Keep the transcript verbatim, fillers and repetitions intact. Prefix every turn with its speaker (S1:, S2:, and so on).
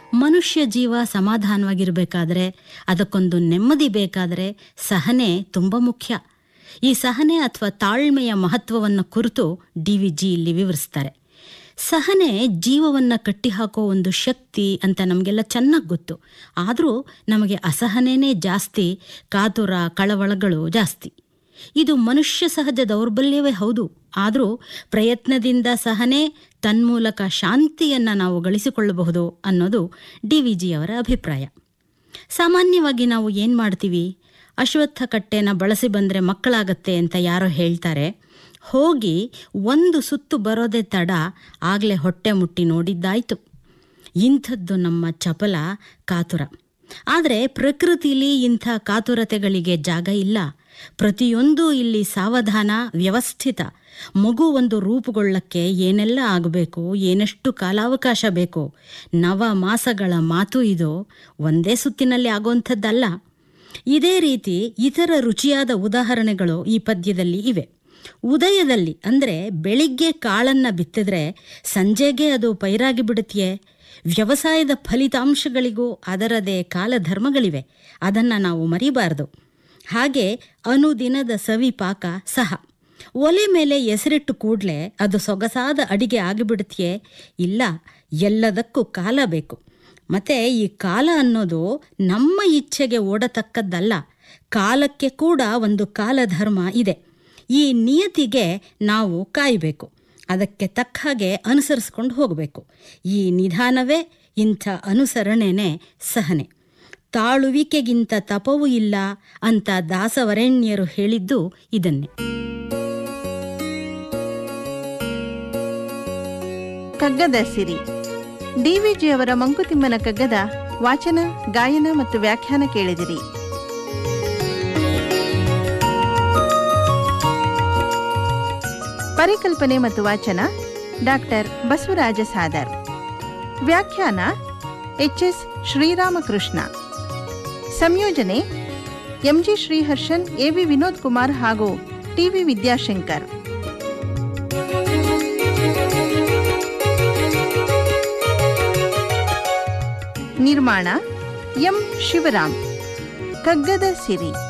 S1: ಮನುಷ್ಯ ಜೀವ ಸಮಾಧಾನವಾಗಿರಬೇಕಾದ್ರೆ, ಅದಕ್ಕೊಂದು ನೆಮ್ಮದಿ ಬೇಕಾದರೆ ಸಹನೆ ತುಂಬ ಮುಖ್ಯ. ಈ ಸಹನೆ ಅಥವಾ ತಾಳ್ಮೆಯ ಮಹತ್ವವನ್ನು ಕುರಿತು ಡಿ ವಿ ಜಿ ಇಲ್ಲಿ ವಿವರಿಸ್ತಾರೆ. ಸಹನೆ ಜೀವವನ್ನು ಕಟ್ಟಿಹಾಕೋ ಒಂದು ಶಕ್ತಿ ಅಂತ ನಮಗೆಲ್ಲ ಚೆನ್ನಾಗಿ ಗೊತ್ತು. ಆದರೂ ನಮಗೆ ಅಸಹನೆಯೇ ಜಾಸ್ತಿ, ಕಾತುರ ಕಳವಳಗಳು ಜಾಸ್ತಿ. ಇದು ಮನುಷ್ಯ ಸಹಜ ದೌರ್ಬಲ್ಯವೇ ಹೌದು. ಆದರೂ ಪ್ರಯತ್ನದಿಂದ ಸಹನೆ ತನ್ಮೂಲಕ ಶಾಂತಿಯನ್ನು ನಾವು ಗಳಿಸಿಕೊಳ್ಳಬಹುದು ಅನ್ನೋದು ಡಿ ವಿ ಜಿಯವರ ಅಭಿಪ್ರಾಯ. ಸಾಮಾನ್ಯವಾಗಿ ನಾವು ಏನು ಮಾಡ್ತೀವಿ, ಅಶ್ವತ್ಥ ಕಟ್ಟೆನ ಬಳಸಿ ಬಂದರೆ ಮಕ್ಕಳಾಗತ್ತೆ ಅಂತ ಯಾರೋ ಹೇಳ್ತಾರೆ. ಹೋಗಿ ಒಂದು ಸುತ್ತು ಬರೋದೇ ತಡ, ಆಗಲೇ ಹೊಟ್ಟೆ ಮುಟ್ಟಿ ನೋಡಿದ್ದಾಯಿತು. ಇಂಥದ್ದು ನಮ್ಮ ಚಪಲ ಕಾತುರ. ಆದರೆ ಪ್ರಕೃತಿಲಿ ಇಂಥ ಕಾತುರತೆಗಳಿಗೆ ಜಾಗ ಇಲ್ಲ. ಪ್ರತಿಯೊಂದು ಇಲ್ಲಿ ಸಾವಧಾನ, ವ್ಯವಸ್ಥಿತ. ಮಗು ಒಂದು ರೂಪುಗೊಳ್ಳಕ್ಕೆ ಏನೆಲ್ಲ ಆಗಬೇಕು, ಏನೆಷ್ಟು ಕಾಲಾವಕಾಶ ಬೇಕು. ನವ ಮಾಸಗಳ ಮಾತು ಇದು, ಒಂದೇ ಸುತ್ತಿನಲ್ಲಿ ಆಗುವಂಥದ್ದಲ್ಲ. ಇದೇ ರೀತಿ ಇತರ ರುಚಿಯಾದ ಉದಾಹರಣೆಗಳು ಈ ಪದ್ಯದಲ್ಲಿ ಇವೆ. ಉದಯದಲ್ಲಿ ಅಂದರೆ ಬೆಳಿಗ್ಗೆ ಕಾಳನ್ನು ಬಿತ್ತಿದ್ರೆ ಸಂಜೆಗೆ ಅದು ಪೈರಾಗಿ ಬಿಡುತ್ತೆಯೇ? ವ್ಯವಸಾಯದ ಫಲಿತಾಂಶಗಳಿಗೂ ಅದರದೇ ಕಾಲಧರ್ಮಗಳಿವೆ, ಅದನ್ನು ನಾವು ಮರಿಬಾರದು. ಹಾಗೆ ಅನುದಿನದ ಸವಿ ಪಾಕ ಸಹ. ಒಲೆ ಮೇಲೆ ಎಸರಿಟ್ಟು ಕೂಡಲೇ ಅದು ಸೊಗಸಾದ ಅಡಿಗೆ ಆಗಿಬಿಡುತ್ತೆಯೇ? ಇಲ್ಲ, ಎಲ್ಲದಕ್ಕೂ ಕಾಲ ಬೇಕು. ಮತ್ತು ಈ ಕಾಲ ಅನ್ನೋದು ನಮ್ಮ ಇಚ್ಛೆಗೆ ಓಡತಕ್ಕದ್ದಲ್ಲ. ಕಾಲಕ್ಕೆ ಕೂಡ ಒಂದು ಕಾಲಧರ್ಮ ಇದೆ. ಈ ನಿಯತಿಗೆ ನಾವು ಕಾಯಬೇಕು, ಅದಕ್ಕೆ ತಕ್ಕ ಹಾಗೆ ಅನುಸರಿಸ್ಕೊಂಡು ಹೋಗಬೇಕು. ಈ ನಿಧಾನವೇ, ಇಂಥ ಅನುಸರಣೆನೇ ಸಹನೆ. ತಾಳುವಿಕೆಗಿಂತ ತಪವೂ ಇಲ್ಲ ಅಂತ ದಾಸವರೆಣ್ಯರು ಹೇಳಿದ್ದು ಇದನ್ನೇ.
S2: ಕಗ್ಗದ ಸಿರಿ. ಡಿ ವಿ ಜಿ ಅವರ ಮಂಕುತಿಮ್ಮನ ಕಗ್ಗದ ವಾಚನ, ಗಾಯನ ಮತ್ತು ವ್ಯಾಖ್ಯಾನ ಕೇಳಿದಿರಿ. ಪರಿಕಲ್ಪನೆ ಮತ್ತು ವಾಚನ ಡಾಕ್ಟರ್ ಬಸವರಾಜ ಸಾದರ್. ವ್ಯಾಖ್ಯಾನ ಎಚ್ ಎಸ್ ಶ್ರೀರಾಮಕೃಷ್ಣ. ಸಂಯೋಜನೆ M G Sriharshan, A V Vinod Kumar ಹಾಗೂ ಟಿ ವಿ ವಿದ್ಯಾಶಂಕರ್. ನಿರ್ಮಾಣ ಎಂ ಶಿವರಾಮ್. ಕಗ್ಗದ ಸಿರಿ.